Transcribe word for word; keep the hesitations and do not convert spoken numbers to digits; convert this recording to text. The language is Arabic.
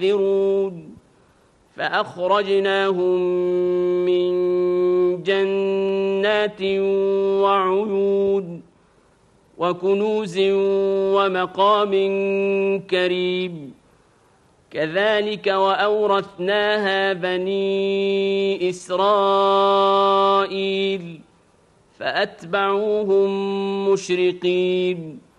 يؤثرون فأخرجناهم من جنات وعيون وكنوز ومقام كريم كذلك وأورثناها بني إسرائيل فأتبعوهم مشرقين